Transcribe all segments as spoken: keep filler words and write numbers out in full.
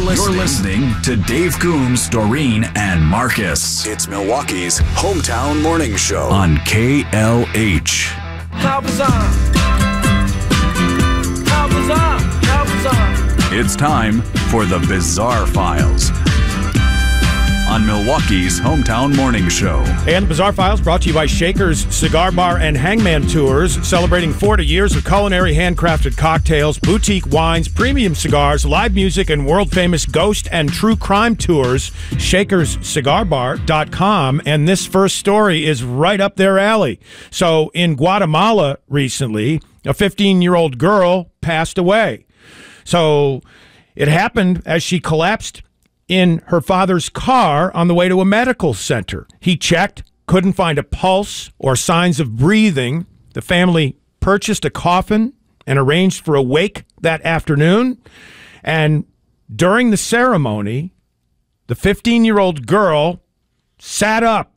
listening, You're listening to Dave Coombs, Doreen, and Marcus. It's Milwaukee's hometown morning show on K L H. It's time for the Bizarre Files on Milwaukee's hometown morning show. And the Bizarre Files brought to you by Shaker's Cigar Bar and Hangman Tours, celebrating forty years of culinary handcrafted cocktails, boutique wines, premium cigars, live music, and world-famous ghost and true crime tours. Shakers Cigar Bar dot com. And this first story is right up their alley. So in Guatemala recently, a fifteen-year-old girl passed away. So it happened as she collapsed in her father's car on the way to a medical center. He checked, couldn't find a pulse or signs of breathing. The family purchased a coffin and arranged for a wake that afternoon. And during the ceremony, the fifteen-year-old girl sat up,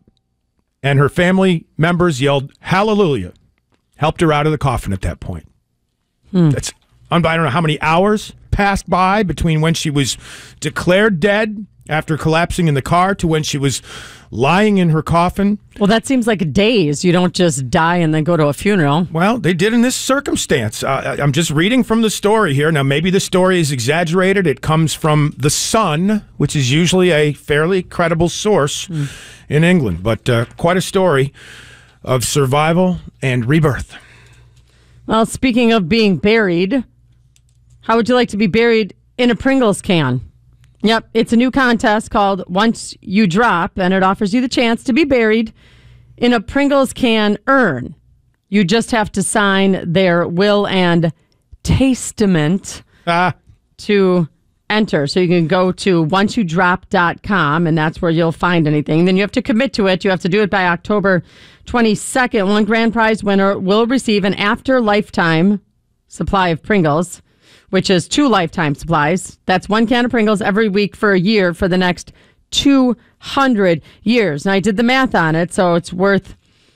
and her family members yelled, "Hallelujah," helped her out of the coffin at that point. Hmm. That's I don't know how many hours passed by between when she was declared dead after collapsing in the car to when she was lying in her coffin. Well, that seems like days. You don't just die and then go to a funeral. Well, they did in this circumstance. Uh, I'm just reading from the story here. Now, maybe the story is exaggerated. It comes from The Sun, which is usually a fairly credible source mm. in England. But uh, quite a story of survival and rebirth. Well, speaking of being buried, how would you like to be buried in a Pringles can? Yep, it's a new contest called Once You Drop, and it offers you the chance to be buried in a Pringles can urn. You just have to sign their will and testament ah. to enter. So you can go to once you drop dot com, and that's where you'll find anything. Then you have to commit to it. You have to do it by October twenty-second. One grand prize winner will receive an after lifetime supply of Pringles, which is two lifetime supplies. That's one can of Pringles every week for a year for the next two hundred years. And I did the math on it, so it's worth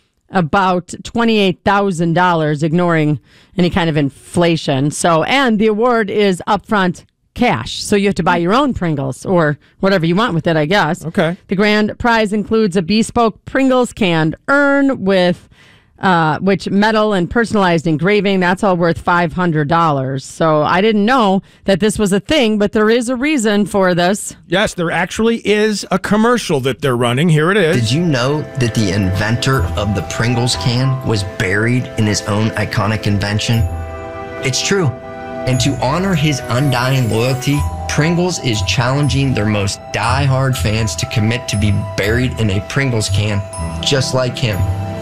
about twenty-eight thousand dollars, ignoring any kind of inflation. So, and the award is upfront cash. So you have to buy your own Pringles or whatever you want with it, I guess. Okay. The grand prize includes a bespoke Pringles canned urn with Uh, which metal and personalized engraving. That's all worth five hundred dollars. So I didn't know that this was a thing, but there is a reason for this. Yes, there actually is a commercial that they're running. Here it is. Did you know that the inventor of the Pringles can was buried in his own iconic invention? It's true. And to honor his undying loyalty, Pringles is challenging their most die-hard fans to commit to be buried in a Pringles can, just like him.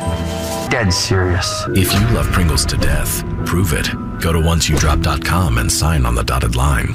Dead serious. If you love Pringles to death, prove it. Go to once you drop dot com and sign on the dotted line.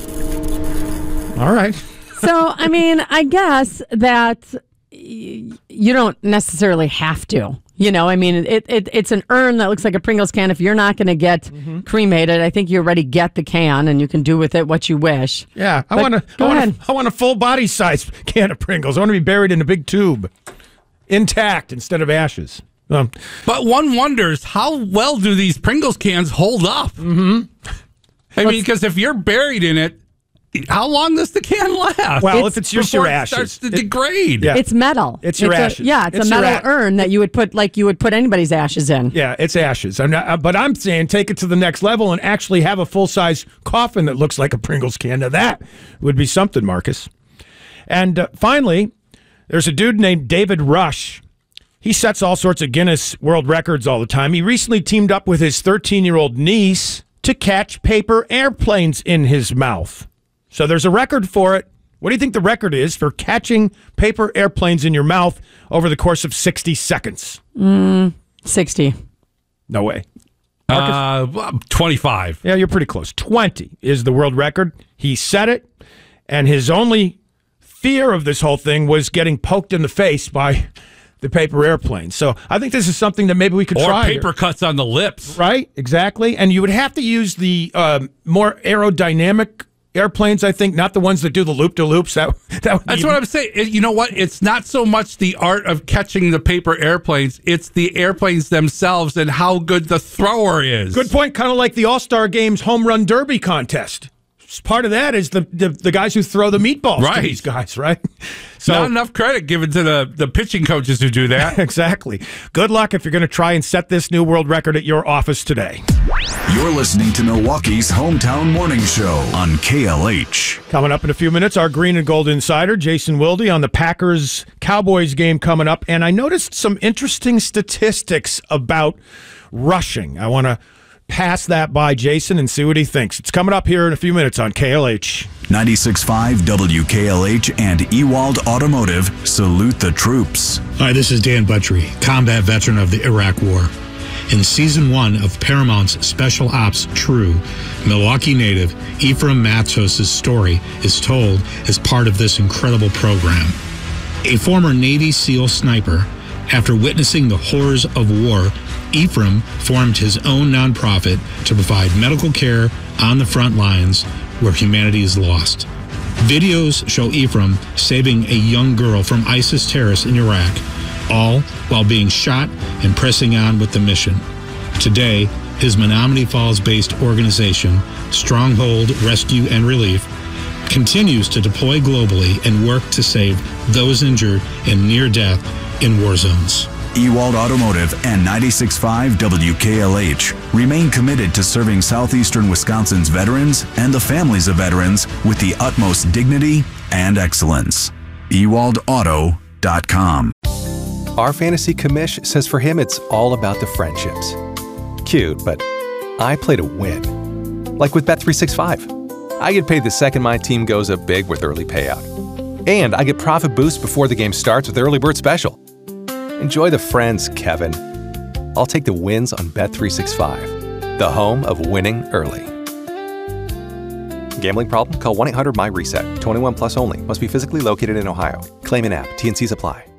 All right. So, I mean, I guess that y- you don't necessarily have to. You know, I mean, it, it it's an urn that looks like a Pringles can. If you're not going to get mm-hmm. cremated, I think you already get the can and you can do with it what you wish. Yeah, I but want to. I want a, I want a full body size can of Pringles. I want to be buried in a big tube, intact instead of ashes. Um, but one wonders, how well do these Pringles cans hold up? Mm-hmm. I mean, because if you're buried in it, how long does the can last? Well, it's, if it's just your ashes, it starts to it, degrade. Yeah. It's metal. It's your it's ashes. A, yeah, it's, it's a metal a- urn that you would put like you would put anybody's ashes in. Yeah, it's ashes. I'm not, but I'm saying take it to the next level and actually have a full size coffin that looks like a Pringles can. Now that would be something, Marcus. And uh, finally, there's a dude named David Rush. He sets all sorts of Guinness World Records all the time. He recently teamed up with his thirteen-year-old niece to catch paper airplanes in his mouth. So there's a record for it. What do you think the record is for catching paper airplanes in your mouth over the course of sixty seconds? Mm, sixty. No way. Uh, twenty-five. Yeah, you're pretty close. twenty is the world record. He set it, and his only fear of this whole thing was getting poked in the face by the paper airplane. So I think this is something that maybe we could or try. Or paper here. Cuts on the lips. Right, exactly. And you would have to use the um, more aerodynamic airplanes, I think, not the ones that do the loop-de-loops. That, that would That's be... what I'm saying. You know what? It's not so much the art of catching the paper airplanes. It's the airplanes themselves and how good the thrower is. Good point. Kind of like the All-Star Games home run derby contest. part of that is the, the, the guys who throw the meatballs right. to these guys, right? So, not enough credit given to the, the pitching coaches who do that. Exactly. Good luck if you're going to try and set this new world record at your office today. You're listening to Milwaukee's Hometown Morning Show on K L H. Coming up in a few minutes, our Green and Gold insider, Jason Wilde, on the Packers-Cowboys game coming up. And I noticed some interesting statistics about rushing. I want to pass that by Jason and see what he thinks. It's coming up here in a few minutes on K L H. ninety-six point five W K L H and Ewald Automotive salute the troops. Hi, this is Dan Buttrey, combat veteran of the Iraq War. In Season one of Paramount's Special Ops True, Milwaukee native Ephraim Matos' story is told as part of this incredible program. A former Navy SEAL sniper, after witnessing the horrors of war, Ephraim formed his own nonprofit to provide medical care on the front lines where humanity is lost. Videos show Ephraim saving a young girl from ISIS terrorists in Iraq, all while being shot and pressing on with the mission. Today, his Menominee Falls-based organization, Stronghold Rescue and Relief, continues to deploy globally and work to save those injured and near death in war zones. Ewald Automotive and ninety-six point five W K L H remain committed to serving southeastern Wisconsin's veterans and the families of veterans with the utmost dignity and excellence. Ewald Auto dot com. Our fantasy commish says for him it's all about the friendships. Cute, but I play to win. Like with Bet three sixty-five. I get paid the second my team goes up big with early payout. And I get profit boost before the game starts with Early Bird Special. Enjoy the friends, Kevin. I'll take the wins on Bet three sixty-five, the home of winning early. Gambling problem? Call one eight hundred M Y RESET. twenty-one plus only. Must be physically located in Ohio. Claim in app. T N Cs apply.